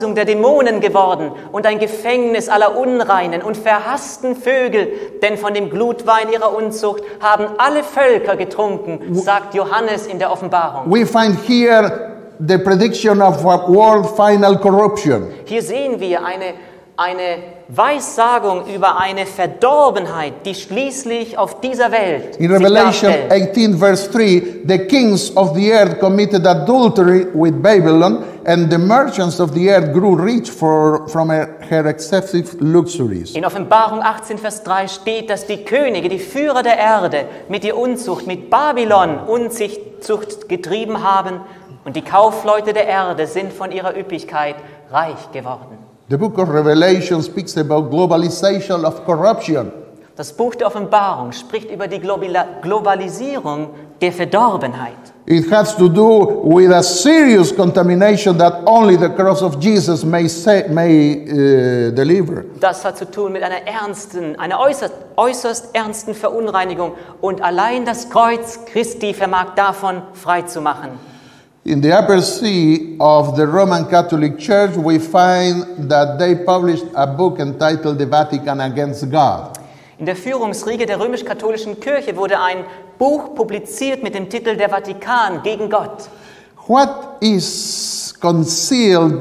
der Dämonen geworden und ein Gefängnis aller unreinen und verhassten Vögel, denn von dem Glutwein ihrer Unzucht haben alle Völker getrunken, sagt Johannes in der Offenbarung. We find here the prediction of world final corruption. Hier sehen wir eine Weissagung über eine Verdorbenheit, die schließlich auf dieser Welt In sich Revelation darstellt. 18 verse 3, the kings of the earth committed adultery with Babylon, and the merchants of the earth grew rich from her excessive luxuries. In Offenbarung 18, Vers 3 steht, dass die Könige, die Führer der Erde mit ihr Unzucht, mit Babylon Unzucht getrieben haben und die Kaufleute der Erde sind von ihrer Üppigkeit reich geworden. The book of Revelation speaks about globalization of corruption. Das Buch der Offenbarung spricht über die Globalisierung der Verdorbenheit. It has to do with a serious contamination that only the cross of Jesus may deliver. Das hat zu tun mit einer äußerst ernsten Verunreinigung und allein das Kreuz Christi vermag davon frei zu machen. In the upper sea of the Roman Catholic Church, we find that they published a book entitled The Vatican Against God. In der Führungsriege der römisch-katholischen Kirche wurde ein Buch publiziert mit dem Titel Der Vatikan gegen Gott. What is concealed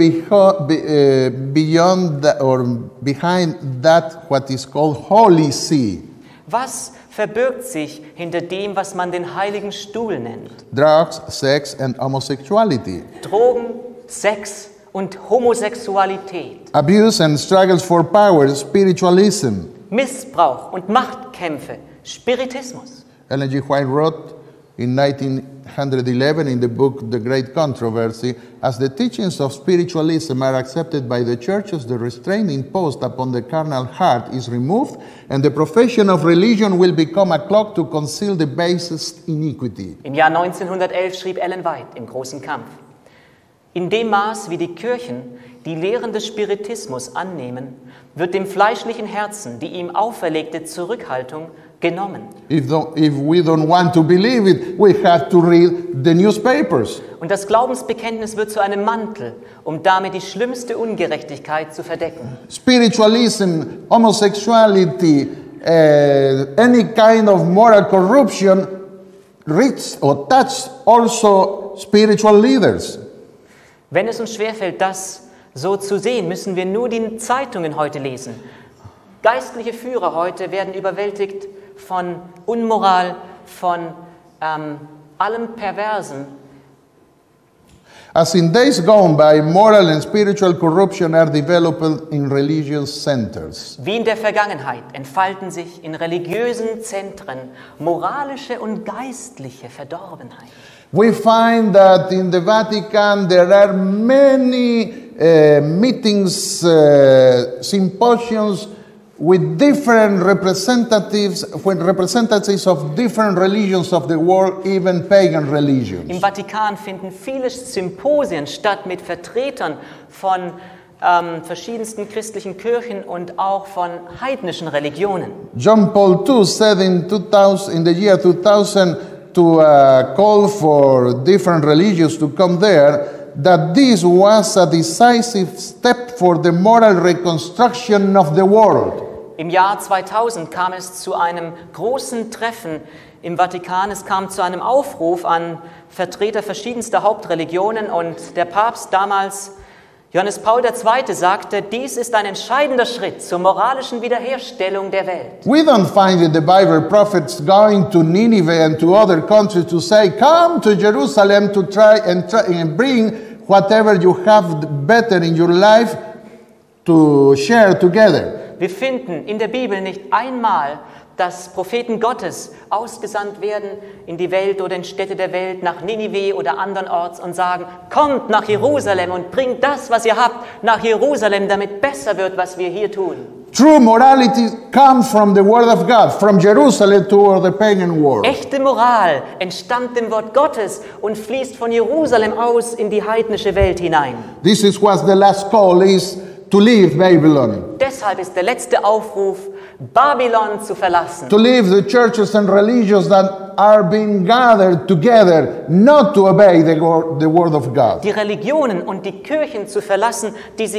beyond that, or behind that what is called Holy See? Was verbirgt sich hinter dem, was man den Heiligen Stuhl nennt? Drugs, sex and homosexuality. Drogen, Sex und Homosexualität. Abuse and struggles for power, spiritualism. Missbrauch und Machtkämpfe, Spiritismus. Ellen G. White wrote in 1911 in the book The Great Controversy, as the teachings of spiritualism are accepted by the churches, the restraint imposed upon the carnal heart is removed, and the profession of religion will become a cloak to conceal the basest iniquity. Im Jahr 1911 schrieb Ellen White im Großen Kampf: In dem Maß, wie die Kirchen die Lehren des Spiritismus annehmen, wird dem fleischlichen Herzen die ihm auferlegte Zurückhaltung genommen. If we don't want to believe it, we have to read the newspapers. Und das Glaubensbekenntnis wird zu einem Mantel, um damit die schlimmste Ungerechtigkeit zu verdecken. Spiritualism, homosexuality, any kind of moral corruption reach or touch also spiritual leaders. Wenn es uns schwerfällt, das so zu sehen, müssen wir nur die Zeitungen heute lesen. Geistliche Führer heute werden überwältigt von Unmoral, von allem Perversen. As in days gone by, moral and spiritual corruption are developed in religious centers. Wie in der Vergangenheit entfalten sich in religiösen Zentren moralische und geistliche Verdorbenheit. We find that in the Vatican there are many meetings, symposiums with different representatives of different religions of the world, even pagan religions. Im Vatikan finden viele Symposien statt mit Vertretern von verschiedensten christlichen Kirchen und auch von heidnischen Religionen. John Paul II said in the year 2000 to call for different religions to come there, that this was a decisive step for the moral reconstruction of the world. Im Jahr 2000 kam es zu einem großen Treffen im Vatikan. Es kam zu einem Aufruf an Vertreter verschiedenster Hauptreligionen und der Papst damals, Johannes Paul II., sagte, dies ist ein entscheidender Schritt zur moralischen Wiederherstellung der Welt. We don't find in the Bible prophets going to Nineveh and to other countries to say, come to Jerusalem to try and bring whatever you have better in your life to share together. Wir finden in der Bibel nicht einmal, dass Propheten Gottes ausgesandt werden in die Welt oder in Städte der Welt, nach Ninive oder andernorts und sagen, kommt nach Jerusalem und bringt das, was ihr habt, nach Jerusalem, damit besser wird, was wir hier tun. True morality comes from the word of God, from Jerusalem toward the pagan world. Echte Moral entstammt dem Wort Gottes und fließt von Jerusalem aus in die heidnische Welt hinein. This is what the last call is, to leave Babylon. Deshalb ist der letzte Aufruf, Babylon zu verlassen. To leave the churches and religions that are being gathered together, not to obey the word of God. Die Religionen und die Kirchen zu verlassen, die